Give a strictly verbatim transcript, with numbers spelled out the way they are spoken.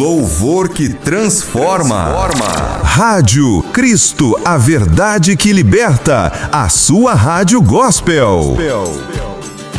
Louvor que transforma. transforma. Rádio Cristo, a verdade que liberta. A sua rádio gospel. gospel.